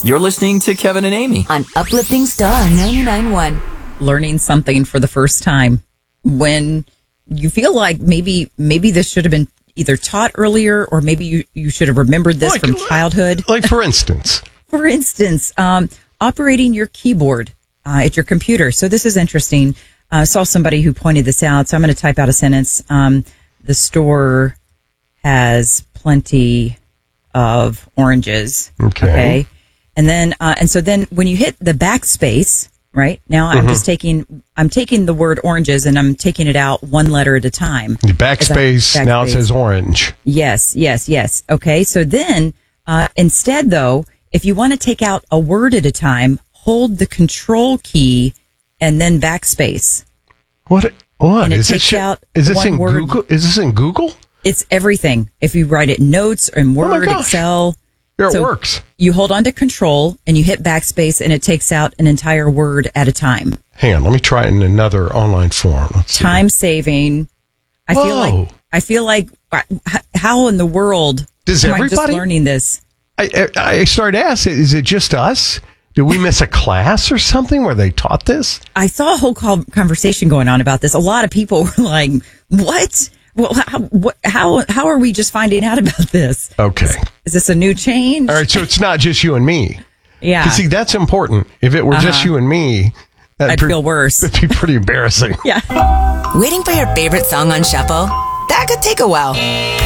You're listening to Kevin and Amy on Uplifting Star 99.1. Learning something for the first time when you feel like maybe this should have been either taught earlier or maybe you should have remembered this from childhood. Like, for instance? Operating your keyboard at your computer. So this is interesting. I saw somebody who pointed this out, so I'm going to type out a sentence. The store has plenty of oranges. Okay. And then, so then when you hit the backspace, right now, I'm taking the word oranges and I'm taking it out one letter at a time. The backspace, now it says orange. Yes. Okay. So then, instead though, if you want to take out a word at a time, hold the control key and then backspace. What? And it takes out is this one in word. Google? Is this in Google? It's everything. If you write it in notes or in Word, Excel. It works. You hold on to control and you hit backspace and it takes out an entire word at a time. Hang on, let me try it in another online form. Time saving. I feel like how in the world am I just learning this? I started to ask, is it just us? Did we miss a class or something where they taught this? I saw a whole conversation going on about this. A lot of people were like, what? Well, how are we just finding out about this? Okay. Is this a new change? All right, so it's not just you and me. Yeah. Because, see, that's important. If it were just you and me, I'd feel worse. It'd be pretty embarrassing. Yeah. Waiting for your favorite song on shuffle? That could take a while.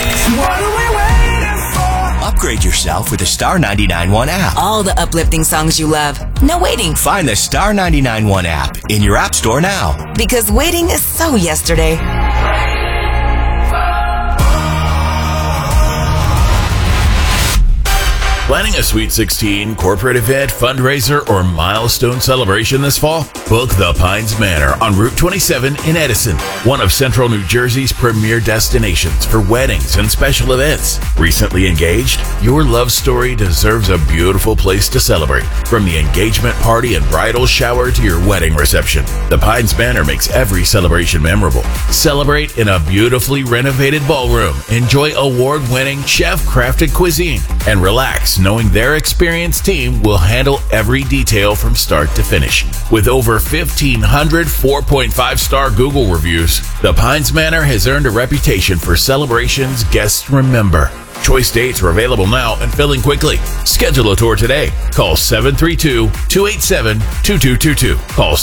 Upgrade yourself with the Star 99.1 app. All the uplifting songs you love. No waiting. Find the Star 99.1 app in your app store now. Because waiting is so yesterday. Planning a Sweet 16, corporate event, fundraiser, or milestone celebration this fall? Book the Pines Manor on Route 27 in Edison, one of Central New Jersey's premier destinations for weddings and special events. Recently engaged? Your love story deserves a beautiful place to celebrate. From the engagement party and bridal shower to your wedding reception, the Pines Manor makes every celebration memorable. Celebrate in a beautifully renovated ballroom, enjoy award-winning chef-crafted cuisine, and relax knowing their experienced team will handle every detail from start to finish. With over 1,500 4.5-star Google reviews, the Pines Manor has earned a reputation for celebrations guests remember. Choice dates are available now and filling quickly. Schedule a tour today. Call 732-287-2222. Call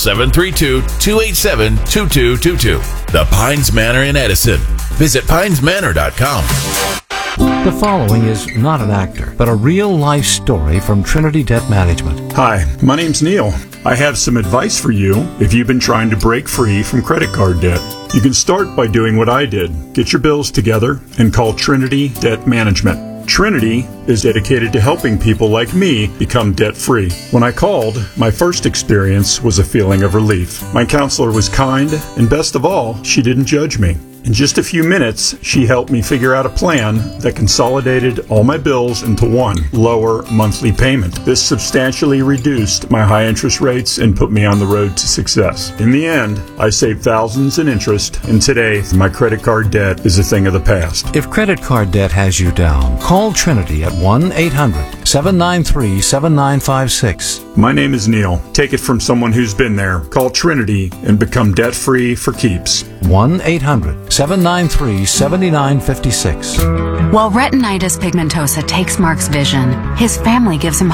732-287-2222. The Pines Manor in Edison. Visit pinesmanor.com. The following is not an actor, but a real-life story from Trinity Debt Management. Hi, my name's Neil. I have some advice for you if you've been trying to break free from credit card debt. You can start by doing what I did. Get your bills together and call Trinity Debt Management. Trinity is dedicated to helping people like me become debt-free. When I called, my first experience was a feeling of relief. My counselor was kind, and best of all, she didn't judge me. In just a few minutes, she helped me figure out a plan that consolidated all my bills into one lower monthly payment. This substantially reduced my high interest rates and put me on the road to success. In the end, I saved thousands in interest, and today, my credit card debt is a thing of the past. If credit card debt has you down, call Trinity at 1-800-793-7956. My name is Neil. Take it from someone who's been there. Call Trinity and become debt-free for keeps. 1-800-793-7956. While retinitis pigmentosa takes Mark's vision, his family gives him